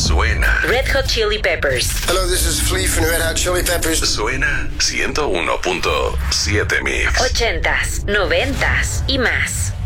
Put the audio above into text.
Suena. Red Hot Chili Peppers. Hello, this is Flea from Red Hot Chili Peppers. Suena 101.7 Mix. 80s, 90s y más.